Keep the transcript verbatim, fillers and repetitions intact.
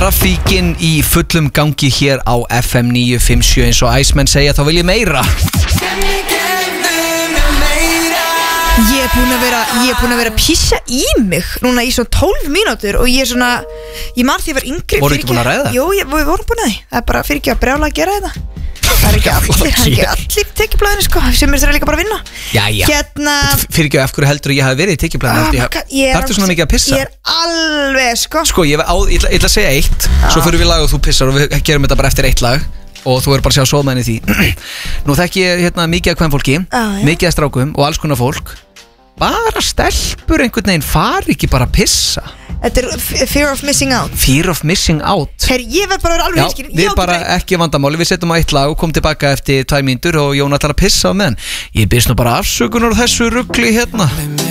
Traffíkin í fullum gangi hér á F M níu fimm sjö. Eins og Iceman segja, þá vil ég meira. Ég er búin að vera, ég er búin að vera að pissa í mig núna í svona tólf mínútur og ég er svona, ég man því að ég var yngri. Voru ekki búin að ræða? Jú, ég, við vorum búin að því. Það er bara fyrir ekki að brjála að gera þetta. Það er ekki allir, það er ekki allir tekjublaðinu sko, sem er það líka bara að vinna. Jæja, hérna, fyrir ekki af hverju heldur ég hafi verið í tekjublaðinu? Það ertu svona mikið að pissa? Ég er alveg sko. Sko, ég, á, ég, ætla, ég ætla að segja eitt, ah. Svo fyrir við lag og þú pissar og við gerum þetta bara eftir eitt lag. Og þú er bara að sjá sóðmenni því. Nú þekki ég hérna mikið af kvenfólki, ah, mikið af strákum og alls konar fólk. Bara stelpur einhvern veginn fari ekki bara að pissa. Þetta er fear of missing out. Fear of missing out. Her, ég verð bara að vera alveg hinskinn. Já, við bara ekki vandamáli. Við setjum á eitt lag og komum tilbaka eftir tvær mínútur og Jón ætlar að pissa á meðan. Ég byrst nú bara afsökunar á þessu rugli hérna.